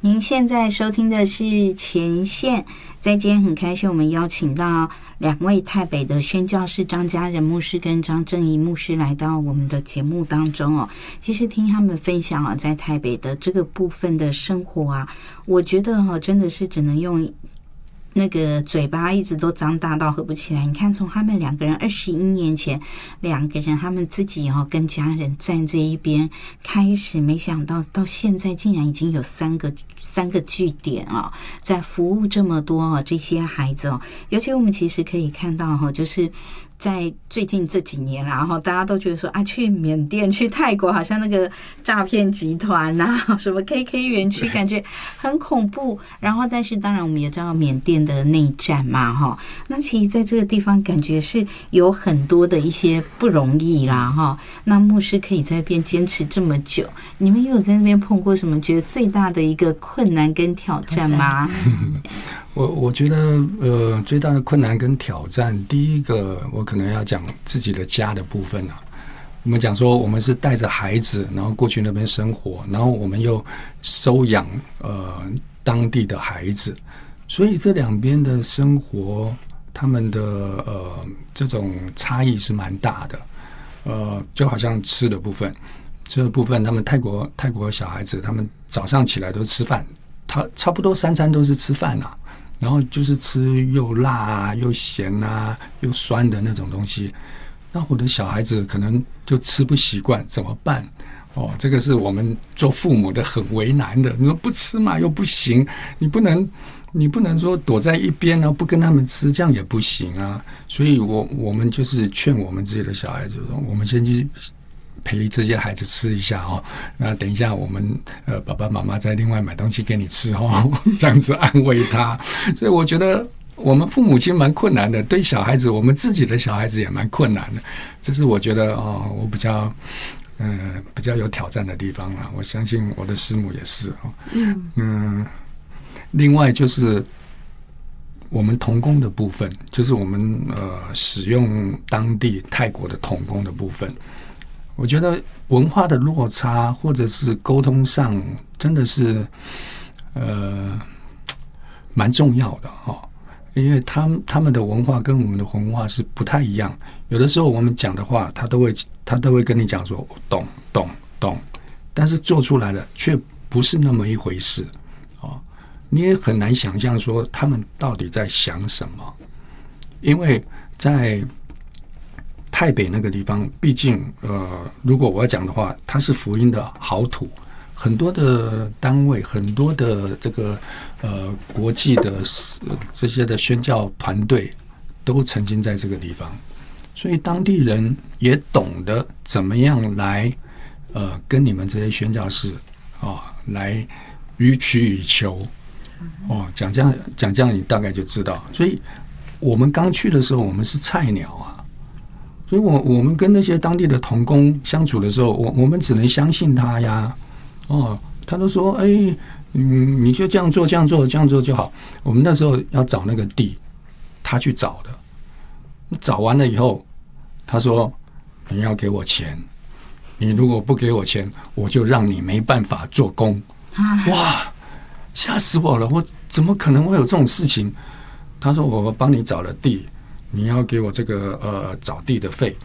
您现在收听的是前线，在今天很开心，我们邀请到2位台北的宣教士张家仁牧师跟张正仪牧师来到我们的节目当中哦。其实听他们分享啊，在台北的这个部分的生活啊，我觉得真的是只能用那个嘴巴一直都张大到合不起来。你看，从他们2个人21年前2个人他们自己跟家人站这一边开始，没想到到现在竟然已经有3个据点在服务这么多这些孩子尤其我们其实可以看到就是在最近这几年啦，大家都觉得说去缅甸、去泰国，好像那个诈骗集团什么 KK 园区，感觉很恐怖。然后，但是当然我们也知道缅甸的内战嘛，那其实在这个地方感觉是有很多的一些不容易啦，那牧师可以在那边坚持这么久，你们有在那边碰过什么觉得最大的一个困难跟挑战吗？ 我觉得最大的困难跟挑战，第一个我可能要讲自己的家的部分我们讲说我们是带着孩子，然后过去那边生活，然后我们又收养当地的孩子，所以这两边的生活，他们的这种差异是蛮大的。就好像吃的部分，这个部分他们泰国小孩子，他们早上起来都吃饭，他差不多3餐都是吃饭然后就是吃又辣又咸又酸的那种东西。那我的小孩子可能就吃不习惯，怎么办？这个是我们做父母的很为难的。你说不吃嘛又不行，你不能说躲在一边不跟他们吃，这样也不行所以我们就是劝我们自己的小孩子说，我们先去陪这些孩子吃一下那等一下我们爸爸妈妈再另外买东西给你吃这样子安慰他。所以我觉得我们父母亲蛮困难的，对小孩子，我们自己的小孩子也蛮困难的。这是我觉得我比较有挑战的地方我相信我的师母也是另外就是我们童工的部分，就是我们使用当地泰国的童工的部分，我觉得文化的落差或者是沟通上真的是蛮重要的因为他们的文化跟我们的文化是不太一样，有的时候我们讲的话他都会跟你讲说懂，但是做出来的却不是那么一回事你也很难想象说他们到底在想什么。因为在台北那个地方，毕竟如果我要讲的话，它是福音的好土，很多的单位，很多的这个国际的这些的宣教团队都曾经在这个地方，所以当地人也懂得怎么样来跟你们这些宣教士来予取予求讲这样你大概就知道。所以我们刚去的时候，我们是菜鸟所以我们跟那些当地的同工相处的时候，我们只能相信他呀他都说你就这样做就好。我们那时候要找那个地，他去找的，找完了以后他说你要给我钱，你如果不给我钱我就让你没办法做工哇，吓死我了，我怎么可能会有这种事情？他说我帮你找了地，你要给我这个找地的费。